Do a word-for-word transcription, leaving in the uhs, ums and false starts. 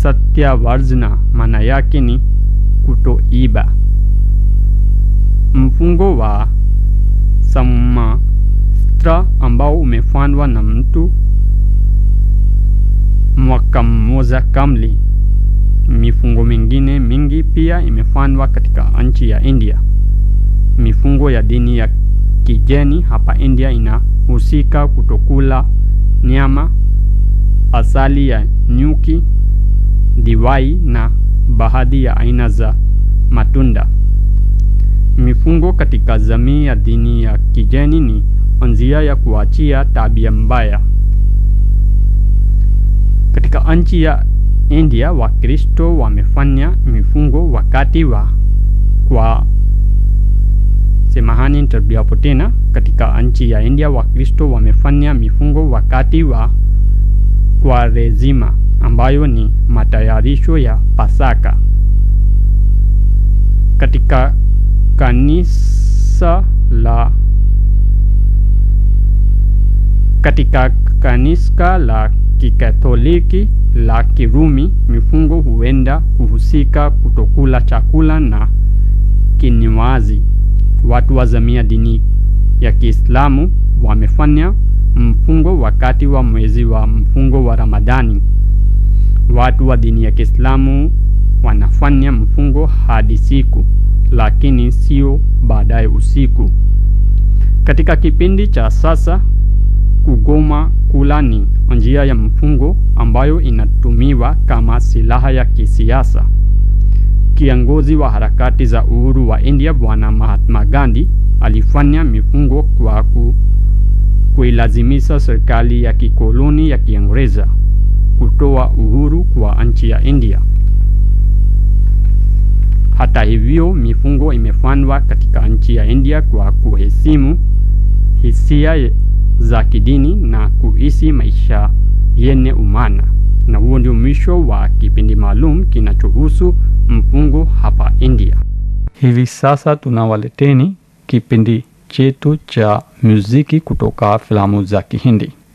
Satyavarjna maana yake ni kutoiba. Mfungo wa Sammastra ambao umefanywa na mtu mwaka mmoja kamili. Mifungo mingine mingi pia imefanywa katika nchi ya India. Mifungo ya dini ya kigeni hapa India inahusika kutokula nyama, asali ya nyuki, divai na baadhi ya aina za matunda. Mifungo katika jamii ya dini ya kigeni ni njia ya kuachia tabia mbaya. Katika nchi ya India, Wakristo wamefanya mifungo wakati wa kwa semahani nitarudia tena. Katika nchi ya India, Wakristo wamefanya mifungo wakati wa Kwaresima ambayo ni matayarisho ya Pasaka. Katika kanisa la katika kanisa la Kikatoliki la Kirumi, mifungo huenda kuhusika kutokula chakula na kinywaji. Watu wa jamii ya dini ya Kiislamu wamefanya mfungo wakati wa mwezi wa mfungo wa Ramadhani. Watu wa dini ya Kiislamu wanafanya mfungo hadi siku, lakini sio baadaye usiku. Katika kipindi cha sasa, kugoma kula ni njia ya mfungo ambayo inatumiwa kama silaha ya kisiasa. Kiongozi wa harakati za uhuru wa India Bwana Mahatma Gandhi alifanya mifungo kwa ku, kuilazimisha serikali ya kikoloni ya Kiingereza kutoa uhuru kwa nchi ya India. Hata hivyo, mifungo imefanywa katika nchi ya India kwa kuheshimu hisia za kidini na kuishi maisha yenye umana. Na huo ndio mwisho wa kipindi maalum kinachohusu mfungo hapa India. Hivi sasa tunawaleteni kipindi chetu cha muziki kutoka filamu za Kihindi.